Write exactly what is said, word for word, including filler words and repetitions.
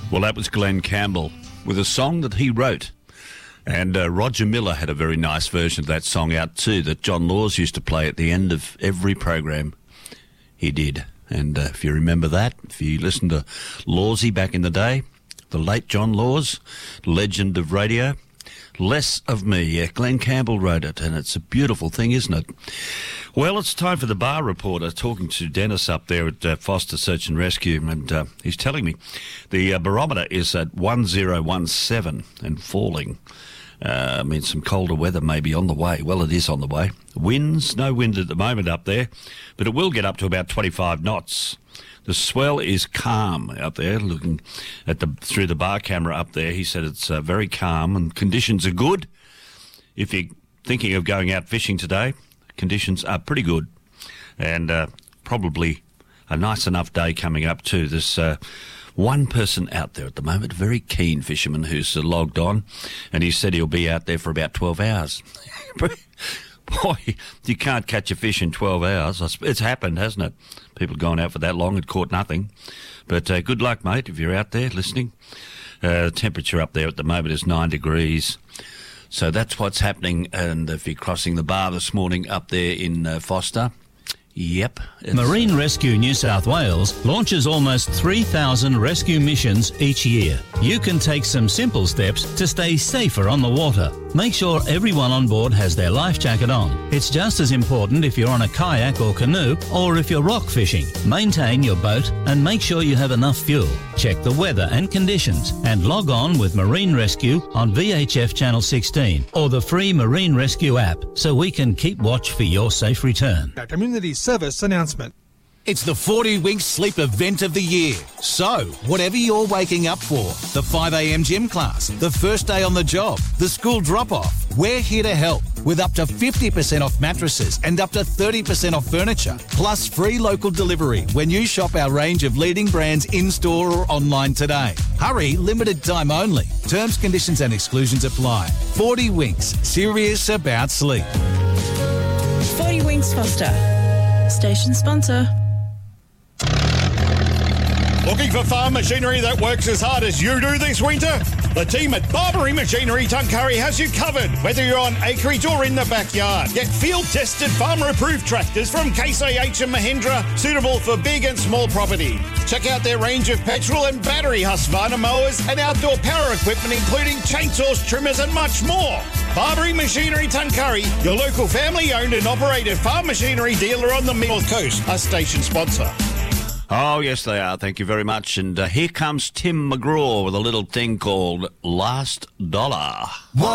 Well, that was Glenn Campbell with a song that he wrote. And uh, Roger Miller had a very nice version of that song out too that John Laws used to play at the end of every program. He did. And uh, if you remember that, if you listened to Lawsy back in the day, the late John Laws, legend of radio, Less of Me. Yeah, Glenn Campbell wrote it, and it's a beautiful thing, isn't it? Well, it's time for the bar reporter, talking to Dennis up there at uh, Foster Search and Rescue, and uh, he's telling me the uh, barometer is at one zero one seven and falling. Uh, I mean, some colder weather may be on the way. Well, it is on the way. Winds, no wind at the moment up there, but it will get up to about twenty-five knots. The swell is calm out there, looking at the through the bar camera up there. He said it's uh, very calm and conditions are good. If you're thinking of going out fishing today, conditions are pretty good. And uh, probably a nice enough day coming up too. There's uh, one person out there at the moment, a very keen fisherman who's uh, logged on, and he said he'll be out there for about twelve hours. Boy, you can't catch a fish in twelve hours. It's happened, hasn't it? People have gone out for that long and caught nothing. But uh, good luck, mate, if you're out there listening. Uh, the temperature up there at the moment is nine degrees. So that's what's happening. And if you're crossing the bar this morning up there in uh, Foster, yep. Marine Rescue New South Wales launches almost three thousand rescue missions each year. You can take some simple steps to stay safer on the water. Make sure everyone on board has their life jacket on. It's just as important if you're on a kayak or canoe or if you're rock fishing. Maintain your boat and make sure you have enough fuel. Check the weather and conditions and log on with Marine Rescue on V H F Channel sixteen or the free Marine Rescue app so we can keep watch for your safe return. A community service announcement. It's the forty Winks Sleep event of the year. So, whatever you're waking up for, the five a.m. gym class, the first day on the job, the school drop-off, we're here to help with up to fifty percent off mattresses and up to thirty percent off furniture, plus free local delivery when you shop our range of leading brands in-store or online today. Hurry, limited time only. Terms, conditions and exclusions apply. forty Winks, serious about sleep. forty Winks Foster, station sponsor. Looking for farm machinery that works as hard as you do this winter? The team at Barbary Machinery Tuncurry has you covered, whether you're on acreage or in the backyard. Get field-tested, farmer-approved tractors from Case I H and Mahindra, suitable for big and small property. Check out their range of petrol and battery Husqvarna mowers and outdoor power equipment, including chainsaws, trimmers and much more. Barbary Machinery Tuncurry, your local family-owned and operated farm machinery dealer on the North Coast, a station sponsor. Oh, yes, they are. Thank you very much. And uh, here comes Tim McGraw with a little thing called Last Dollar. What?